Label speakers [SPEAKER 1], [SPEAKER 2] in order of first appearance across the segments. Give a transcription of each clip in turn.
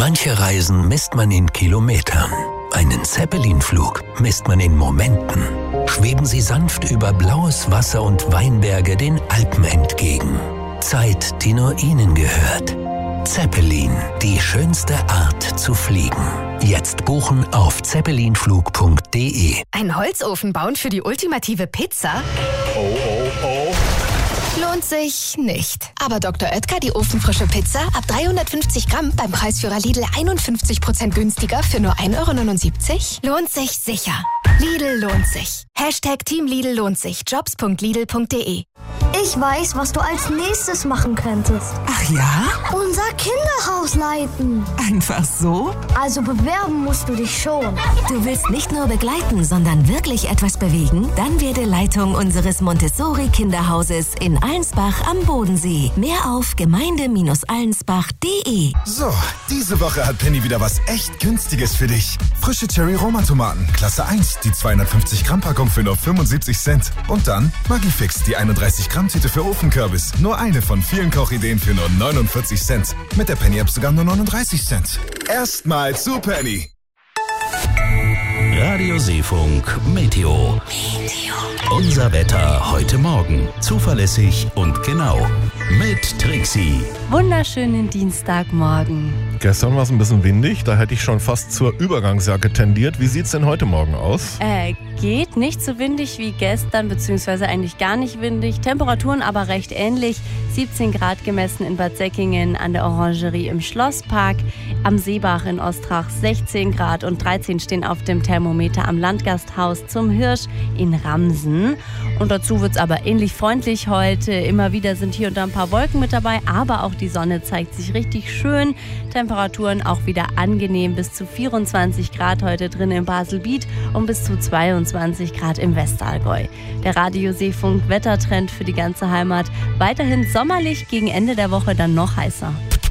[SPEAKER 1] Manche Reisen misst man in Kilometern. Einen Zeppelin-Flug misst man in Momenten. Schweben Sie sanft über blaues Wasser und Weinberge den Alpen entgegen. Zeit, die nur Ihnen gehört. Zeppelin, die schönste Art zu fliegen. Jetzt buchen auf zeppelinflug.de.
[SPEAKER 2] Ein Holzofen bauen für die ultimative Pizza?
[SPEAKER 3] Oh.
[SPEAKER 2] Lohnt sich nicht. Aber Dr. Oetker, die ofenfrische Pizza, ab 350 Gramm beim Preisführer Lidl 51% günstiger für nur 1,79 €? Lohnt sich sicher. Lidl lohnt sich. Team Lidl lohnt sich. Jobs.lidl.de.
[SPEAKER 4] Ich weiß, was du als nächstes machen könntest.
[SPEAKER 5] Ach ja?
[SPEAKER 4] Unser Kinderhaus leiten.
[SPEAKER 5] Einfach so?
[SPEAKER 4] Also bewerben musst du dich schon.
[SPEAKER 6] Du willst nicht nur begleiten, sondern wirklich etwas bewegen? Dann werde Leitung unseres Montessori-Kinderhauses in Allensbach am Bodensee. Mehr auf gemeinde-allensbach.de.
[SPEAKER 7] So, diese Woche hat Penny wieder was echt Günstiges für dich. Frische Cherry-Roma-Tomaten, Klasse 1, die 250 Gramm Packung für nur 75 Cent. Und dann Maggi-Fix, die 31 Gramm Tüte für Ofenkürbis. Nur eine von vielen Kochideen für nur 49 Cent. Mit der Penny-App sogar nur 39 Cent. Erstmal zu Penny.
[SPEAKER 1] Radio Seefunk Meteo. Unser Wetter heute Morgen. Zuverlässig und genau. Mit Trixie.
[SPEAKER 8] Wunderschönen Dienstagmorgen.
[SPEAKER 3] Gestern war es ein bisschen windig, da hätte ich schon fast zur Übergangsjacke tendiert. Wie sieht's denn heute Morgen aus?
[SPEAKER 8] Geht nicht so windig wie gestern, beziehungsweise eigentlich gar nicht windig. Temperaturen aber recht ähnlich. 17 Grad gemessen in Bad Säckingen an der Orangerie im Schlosspark. Am Seebach in Ostrach 16 Grad und 13 stehen auf dem Thermometer am Landgasthaus zum Hirsch in Ramsen. Und dazu wird's aber ähnlich freundlich heute. Immer wieder sind hier und da ein paar Wolken mit dabei, aber auch die Sonne zeigt sich richtig schön. Temperaturen auch wieder angenehm, bis zu 24 Grad heute drin im Baselbiet und bis zu 22 Grad im Westallgäu. Der Radio Seefunk Wettertrend für die ganze Heimat. Weiterhin sommerlich, gegen Ende der Woche dann noch heißer.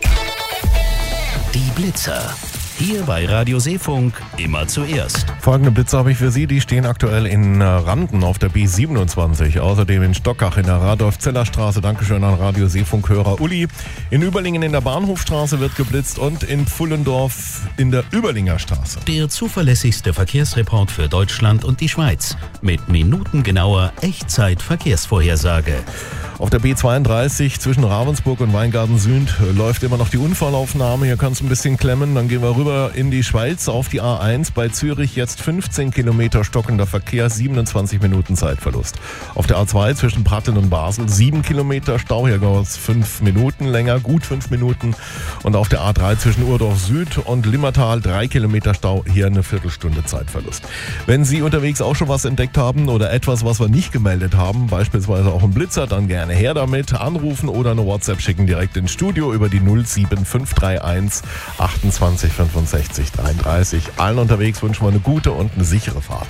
[SPEAKER 1] Die Blitzer. Hier bei Radio Seefunk immer zuerst.
[SPEAKER 3] Folgende Blitze habe ich für Sie, die stehen aktuell in Randen auf der B27. Außerdem in Stockach in der Radolf-Zeller-Straße. Dankeschön an Radio Seefunk-Hörer Uli. In Überlingen in der Bahnhofstraße wird geblitzt und in Pfullendorf in der Überlinger Straße.
[SPEAKER 1] Der zuverlässigste Verkehrsreport für Deutschland und die Schweiz. Mit minutengenauer Echtzeit-Verkehrsvorhersage.
[SPEAKER 3] Auf der B32 zwischen Ravensburg und Weingarten Süd läuft immer noch die Unfallaufnahme. Hier kann es ein bisschen klemmen. Dann gehen wir rüber in die Schweiz auf die A1. Bei Zürich jetzt 15 Kilometer stockender Verkehr, 27 Minuten Zeitverlust. Auf der A2 zwischen Pratteln und Basel 7 Kilometer Stau. Hier dauert es 5 Minuten länger, gut 5 Minuten. Und auf der A3 zwischen Urdorf Süd und Limmertal 3 Kilometer Stau. Hier eine Viertelstunde Zeitverlust. Wenn Sie unterwegs auch schon was entdeckt haben oder etwas, was wir nicht gemeldet haben, beispielsweise auch ein Blitzer, dann gerne her damit, anrufen oder eine WhatsApp schicken direkt ins Studio über die 07531 28 65 33. Allen unterwegs wünschen wir eine gute und eine sichere Fahrt.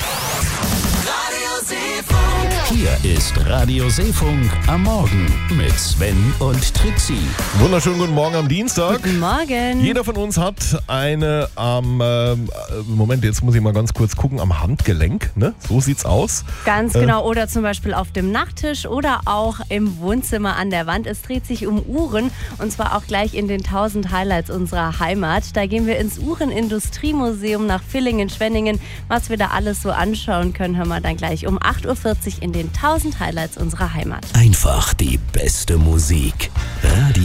[SPEAKER 1] Hier ist Radio Seefunk am Morgen mit Sven und Trixie.
[SPEAKER 3] Wunderschönen guten Morgen am Dienstag.
[SPEAKER 8] Guten Morgen.
[SPEAKER 3] Jeder von uns hat eine Moment, jetzt muss ich mal ganz kurz gucken, am Handgelenk, ne? So sieht's aus.
[SPEAKER 8] Ganz genau, oder zum Beispiel auf dem Nachttisch oder auch im Wohnzimmer an der Wand. Es dreht sich um Uhren und zwar auch gleich in den 1000 Highlights unserer Heimat. Da gehen wir ins Uhrenindustriemuseum nach Villingen-Schwenningen. Was wir da alles so anschauen können, hören wir dann gleich um 8.40 Uhr in den 1000 Highlights unserer Heimat.
[SPEAKER 1] Einfach die beste Musik. Radio